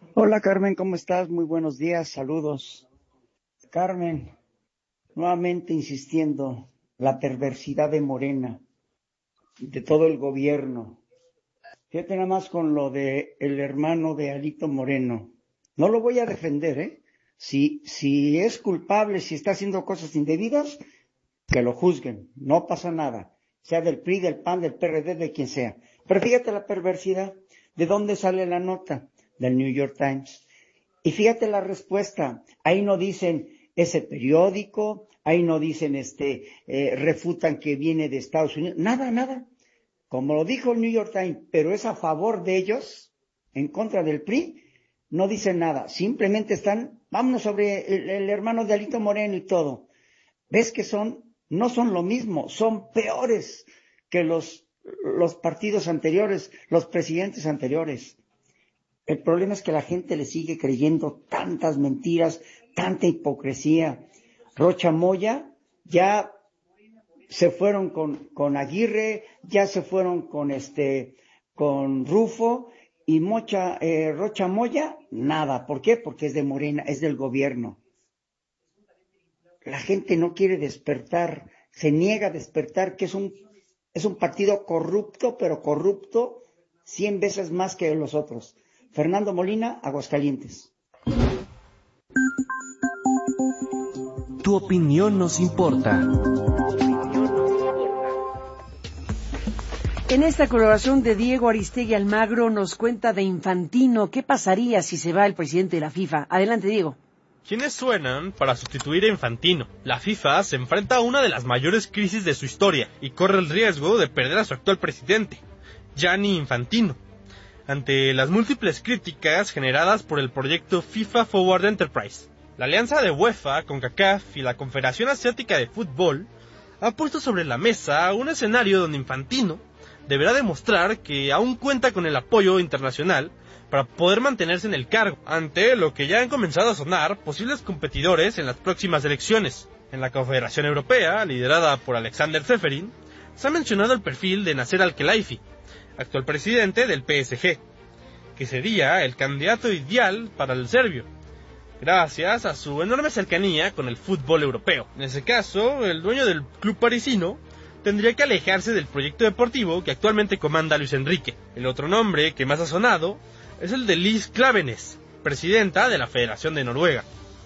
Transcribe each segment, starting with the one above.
Hola Carmen, ¿cómo estás? Muy buenos días, saludos. Carmen, nuevamente insistiendo, la perversidad de Morena, de todo el gobierno. Fíjate nada más con lo de el hermano de Alito Moreno. No lo voy a defender, ¿eh? Si es culpable, si está haciendo cosas indebidas, que lo juzguen, no pasa nada. Sea del PRI, del PAN, del PRD, de quien sea. Pero fíjate la perversidad. ¿De dónde sale la nota? Del New York Times. Y fíjate la respuesta, ahí no dicen ese periódico, ahí no dicen refutan que viene de Estados Unidos, nada. Como lo dijo el New York Times, pero es a favor de ellos, en contra del PRI, no dicen nada, simplemente están, vámonos sobre el hermano de Alito Moreno y todo. ¿Ves que no son lo mismo, son peores que los partidos anteriores, los presidentes anteriores? El problema es que la gente le sigue creyendo tantas mentiras, tanta hipocresía. Rocha Moya ya se fueron con Aguirre, ya se fueron con Rufo, y Rocha Moya, nada. ¿Por qué? Porque es de Morena, es del gobierno. La gente no quiere despertar, se niega a despertar que es un partido corrupto, pero corrupto 100 veces más que los otros. Fernando Molina, Aguascalientes. Tu opinión nos importa. En esta colaboración de Diego Aristegui Almagro nos cuenta de Infantino. ¿Qué pasaría si se va el presidente de la FIFA? Adelante, Diego. ¿Quiénes suenan para sustituir a Infantino? La FIFA se enfrenta a una de las mayores crisis de su historia y corre el riesgo de perder a su actual presidente, Gianni Infantino, ante las múltiples críticas generadas por el proyecto FIFA Forward Enterprise. La alianza de UEFA, CONCACAF y la Confederación Asiática de Fútbol ha puesto sobre la mesa un escenario donde Infantino deberá demostrar que aún cuenta con el apoyo internacional para poder mantenerse en el cargo, ante lo que ya han comenzado a sonar posibles competidores en las próximas elecciones. En la Confederación Europea, liderada por Alexander Ceferin, se ha mencionado el perfil de Nasser Al-Khelaifi, actual presidente del PSG, que sería el candidato ideal para el serbio, gracias a su enorme cercanía con el fútbol europeo. En ese caso, el dueño del club parisino tendría que alejarse del proyecto deportivo que actualmente comanda Luis Enrique. El otro nombre que más ha sonado es el de Liz Klaveness, presidenta de la Federación de Noruega.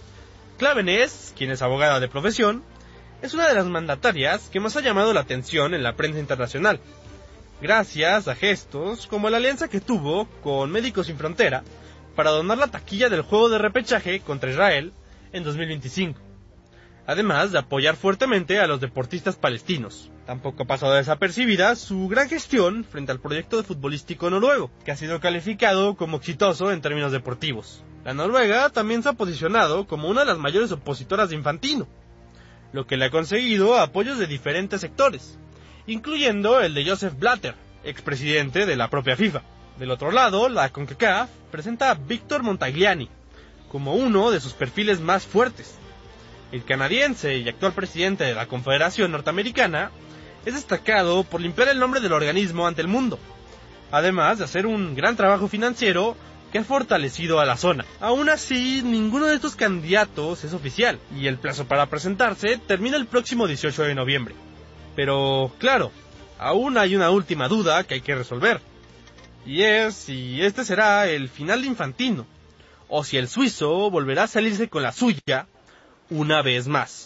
Klaveness, quien es abogada de profesión, es una de las mandatarias que más ha llamado la atención en la prensa internacional, gracias a gestos como la alianza que tuvo con Médicos Sin Frontera para donar la taquilla del juego de repechaje contra Israel en 2025, además de apoyar fuertemente a los deportistas palestinos. Tampoco ha pasado desapercibida su gran gestión frente al proyecto futbolístico noruego, que ha sido calificado como exitoso en términos deportivos. La Noruega también se ha posicionado como una de las mayores opositoras de Infantino, lo que le ha conseguido apoyos de diferentes sectores, incluyendo el de Joseph Blatter, expresidente de la propia FIFA. Del otro lado, la CONCACAF presenta a Víctor Montagliani como uno de sus perfiles más fuertes. El canadiense y actual presidente de la Confederación Norteamericana es destacado por limpiar el nombre del organismo ante el mundo, además de hacer un gran trabajo financiero que ha fortalecido a la zona. Aún así, ninguno de estos candidatos es oficial, y el plazo para presentarse termina el próximo 18 de noviembre. Pero, claro, aún hay una última duda que hay que resolver, y es si este será el final de Infantino, o si el suizo volverá a salirse con la suya una vez más.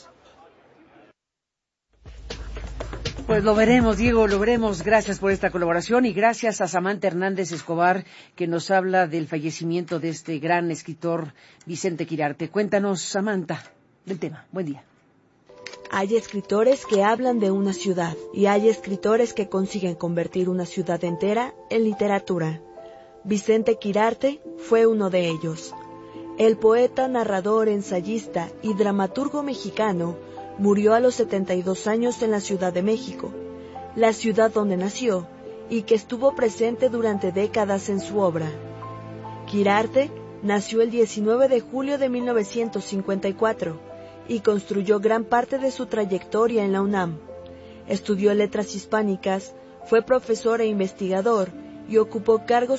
Pues lo veremos, Diego, lo veremos. Gracias por esta colaboración y gracias a Samantha Hernández Escobar, que nos habla del fallecimiento de este gran escritor Vicente Quirarte. Cuéntanos, Samantha, del tema. Buen día. Hay escritores que hablan de una ciudad y hay escritores que consiguen convertir una ciudad entera en literatura. Vicente Quirarte fue uno de ellos. El poeta, narrador, ensayista y dramaturgo mexicano murió a los 72 años en la Ciudad de México, la ciudad donde nació y que estuvo presente durante décadas en su obra. Quirarte nació el 19 de julio de 1954 y construyó gran parte de su trayectoria en la UNAM. Estudió letras hispánicas, fue profesor e investigador y ocupó cargos